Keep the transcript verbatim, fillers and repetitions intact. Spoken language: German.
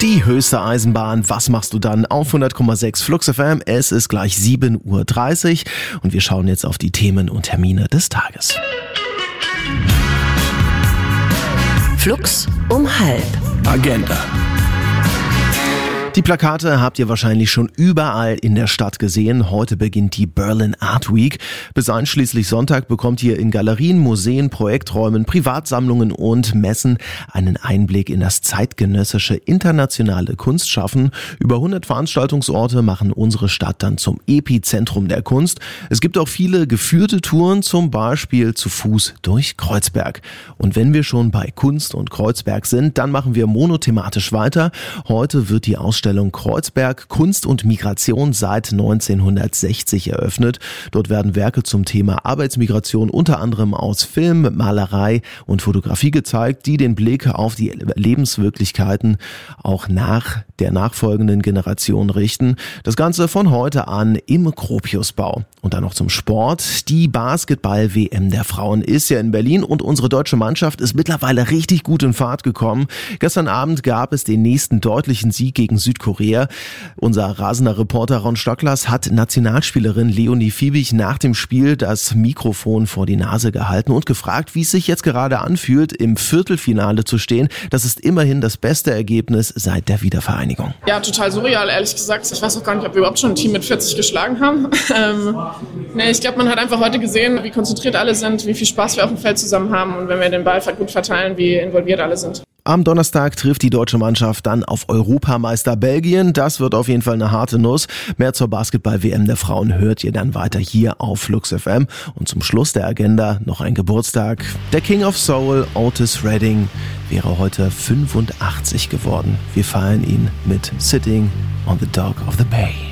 Die höchste Eisenbahn, was machst du dann auf hundert Komma sechs Flux F M? Es ist gleich sieben Uhr dreißig und wir schauen jetzt auf die Themen und Termine des Tages. Flux um halb. Agenda. Die Plakate habt ihr wahrscheinlich schon überall in der Stadt gesehen. Heute beginnt die Berlin Art Week. Bis einschließlich Sonntag bekommt ihr in Galerien, Museen, Projekträumen, Privatsammlungen und Messen einen Einblick in das zeitgenössische internationale Kunstschaffen. Über hundert Veranstaltungsorte machen unsere Stadt dann zum Epizentrum der Kunst. Es gibt auch viele geführte Touren, zum Beispiel zu Fuß durch Kreuzberg. Und wenn wir schon bei Kunst und Kreuzberg sind, dann machen wir monothematisch weiter. Heute wird die Ausstellung Kreuzberg Kunst und Migration seit neunzehnhundertsechzig eröffnet. Dort werden Werke zum Thema Arbeitsmigration unter anderem aus Film, Malerei und Fotografie gezeigt, die den Blick auf die Lebenswirklichkeiten auch nach der nachfolgenden Generation richten. Das Ganze von heute an im Gropiusbau. Und dann noch zum Sport. Die Basketball-W M der Frauen ist ja in Berlin und unsere deutsche Mannschaft ist mittlerweile richtig gut in Fahrt gekommen. Gestern Abend gab es den nächsten deutlichen Sieg gegen Südkorea. Unser rasender Reporter Ron Stocklas hat Nationalspielerin Leonie Fiebig nach dem Spiel das Mikrofon vor die Nase gehalten und gefragt, wie es sich jetzt gerade anfühlt, im Viertelfinale zu stehen. Das ist immerhin das beste Ergebnis seit der Wiedervereinigung. Ja, total surreal, ehrlich gesagt. Ich weiß auch gar nicht, ob wir überhaupt schon ein Team mit vierzig geschlagen haben. Ähm, nee, ich glaube, man hat einfach heute gesehen, wie konzentriert alle sind, wie viel Spaß wir auf dem Feld zusammen haben und wenn wir den Ball gut verteilen, wie involviert alle sind. Am Donnerstag trifft die deutsche Mannschaft dann auf Europameister Belgien. Das wird auf jeden Fall eine harte Nuss. Mehr zur Basketball-W M der Frauen hört ihr dann weiter hier auf Flux F M. Und zum Schluss der Agenda noch ein Geburtstag. Der King of Soul, Otis Redding, wäre heute fünfundachtzig geworden. Wir feiern ihn mit Sitting on the Dock of the Bay.